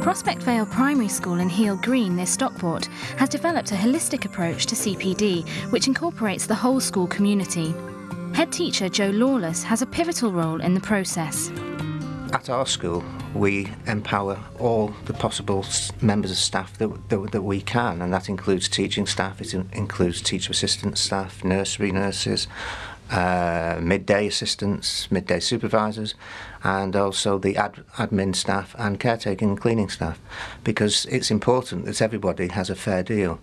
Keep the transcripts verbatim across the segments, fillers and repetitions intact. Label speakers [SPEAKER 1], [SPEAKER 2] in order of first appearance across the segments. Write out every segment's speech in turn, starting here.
[SPEAKER 1] Prospect Vale Primary School in Heel Green near Stockport has developed a holistic approach to C P D, which incorporates the whole school community. Head teacher Joe Lawless has a pivotal role in the process.
[SPEAKER 2] At our school, we empower all the possible members of staff that, that, that we can, and that includes teaching staff, it in, includes teacher assistant staff, nursery nurses, uh, midday assistants, midday supervisors, and also the ad, admin staff and caretaking and cleaning staff, because it's important that everybody has a fair deal.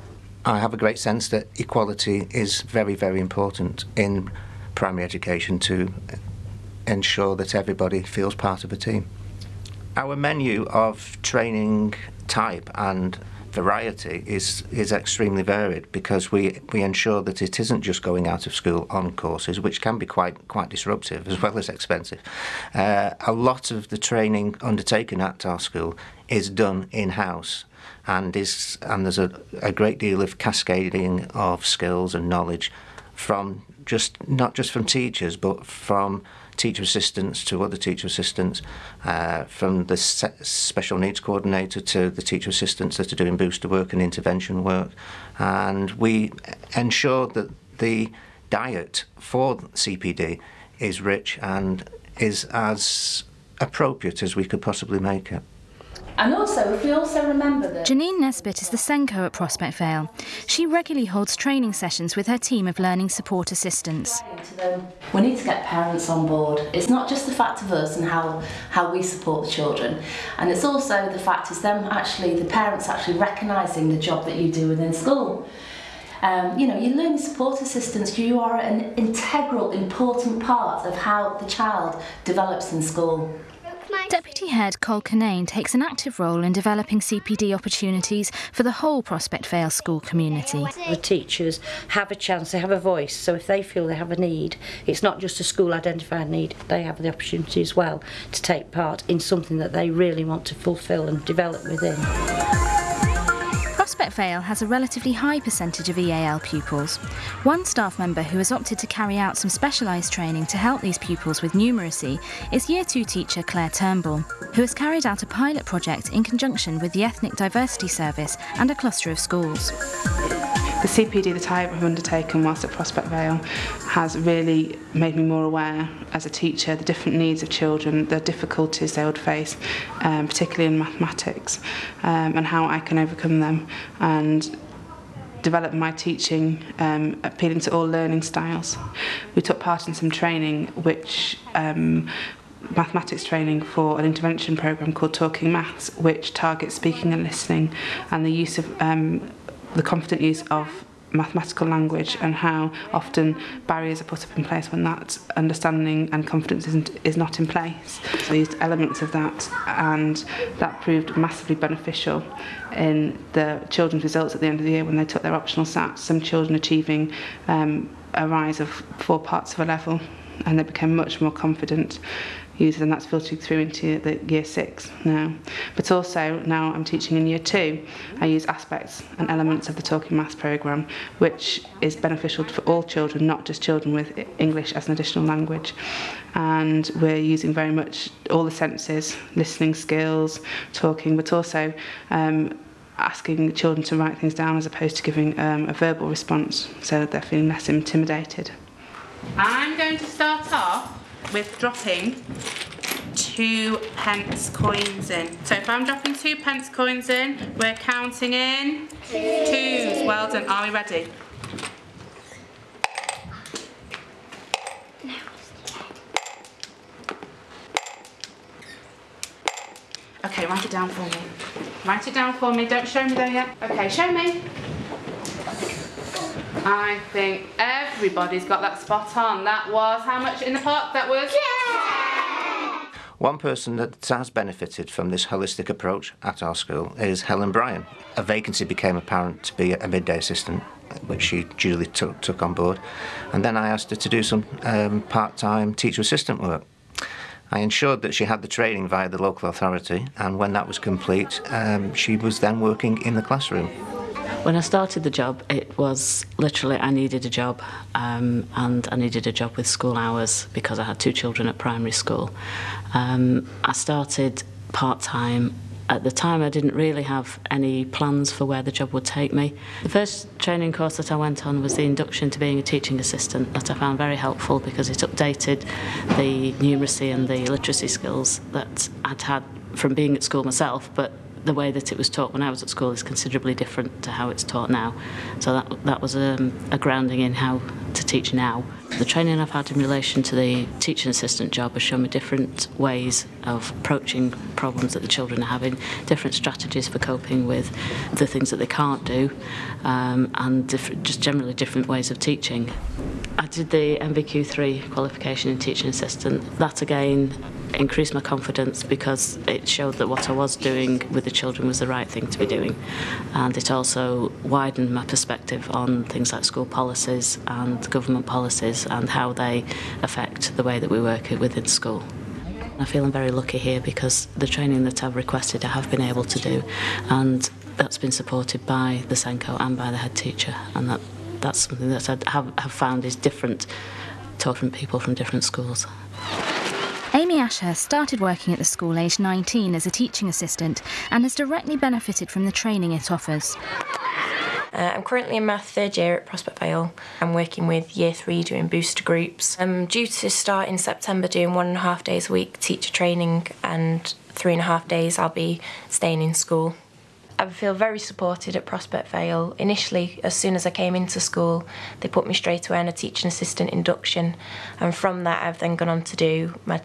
[SPEAKER 2] I have a great sense that equality is very, very important in primary education to ensure that everybody feels part of a team. Our menu of training type and variety is is extremely varied, because we we ensure that it isn't just going out of school on courses, which can be quite quite disruptive as well as expensive. Uh, a lot of the training undertaken at our school is done in-house, and is and there's a, a great deal of cascading of skills and knowledge from just not just from teachers, but from teacher assistants to other teacher assistants, uh, from the se special needs coordinator to the teacher assistants that are doing booster work and intervention work. And we ensure that the diet for C P D is rich and is as appropriate as we could possibly make it.
[SPEAKER 3] And also, if we also remember that...
[SPEAKER 1] Janine Nesbitt is the Senko at Prospect Vale. She regularly holds training sessions with her team of learning support assistants.
[SPEAKER 3] We need to get parents on board. It's not just the fact of us and how, how we support the children, and it's also the fact is them actually, the parents actually recognising the job that you do within school. Um, you know, you learning support assistants, you are an integral, important part of how the child develops in school.
[SPEAKER 1] Deputy Head Col Kinane takes an active role in developing C P D opportunities for the whole Prospect Vale school community.
[SPEAKER 4] The teachers have a chance, they have a voice, so if they feel they have a need, it's not just a school identified need, they have the opportunity as well to take part in something that they really want to fulfil and develop within.
[SPEAKER 1] Prospect Vale has a relatively high percentage of E A L pupils. One staff member who has opted to carry out some specialised training to help these pupils with numeracy is Year two teacher Claire Turnbull, who has carried out a pilot project in conjunction with the Ethnic Diversity Service and a cluster of schools.
[SPEAKER 5] The C P D that I have undertaken whilst at Prospect Vale has really made me more aware as a teacher the different needs of children, the difficulties they would face, um, particularly in mathematics, um, and how I can overcome them, and develop my teaching um, appealing to all learning styles. We took part in some training which um, mathematics training for an intervention programme called Talking Maths, which targets speaking and listening and the use of um, the confident use of mathematical language, and how often barriers are put up in place when that understanding and confidence isn't, is not in place. So we used elements of that, and that proved massively beneficial in the children's results at the end of the year when they took their optional S A T. Some children achieving um, a rise of four parts of a level, and they became much more confident users, and that's filtered through into the year six now. But also now I'm teaching in year two, I use aspects and elements of the Talking Maths programme, which is beneficial for all children, not just children with English as an additional language. And we're using very much all the senses, listening skills, talking, but also um, asking children to write things down as opposed to giving um, a verbal response, so that they're feeling less intimidated.
[SPEAKER 6] I'm going to start off with dropping two pence coins in. So if I'm dropping two pence coins in, we're counting in twos. Well done. Are we ready? Okay, write it down for me. Write it down for me. Don't show me there yet. Okay, show me. I think everybody's got that spot on. That was how much in the pot? That was... Yeah!
[SPEAKER 2] One person that has benefited from this holistic approach at our school is Helen Bryan. A vacancy became apparent to be a midday assistant, which she duly took, took on board. And then I asked her to do some um, part-time teacher assistant work. I ensured that she had the training via the local authority, and when that was complete, um, she was then working in the classroom.
[SPEAKER 7] When I started the job, it was literally I needed a job, um, and I needed a job with school hours because I had two children at primary school. Um, I started part-time At the time, I didn't really have any plans for where the job would take me. The first training course that I went on was the induction to being a teaching assistant, that I found very helpful because it updated the numeracy and the literacy skills that I'd had from being at school myself, but the way that it was taught when I was at school is considerably different to how it's taught now. So that, that was a, a grounding in how to teach now. The training I've had in relation to the teaching assistant job has shown me different ways of approaching problems that the children are having, different strategies for coping with the things that they can't do, um, and different, just generally different ways of teaching. I did the M V Q three qualification in teaching assistant. That again increased my confidence because it showed that what I was doing with the children was the right thing to be doing, and it also widened my perspective on things like school policies and government policies and how they affect the way that we work within school. I feel I'm very lucky here because the training that I've requested I have been able to do, and that's been supported by the SENCO and by the head teacher, and that that's something that I have, have found is different to different people from different schools.
[SPEAKER 1] Amy Ashurst started working at the school aged nineteen as a teaching assistant and has directly benefited from the training it offers.
[SPEAKER 8] Uh, I'm currently in my third year at Prospect Vale. I'm working with year three doing booster groups. I'm due to start in September doing one and a half days a week teacher training, and three and a half days I'll be staying in school. I feel very supported at Prospect Vale. Initially, as soon as I came into school, they put me straight away on a teaching assistant induction, and from that I've then gone on to do my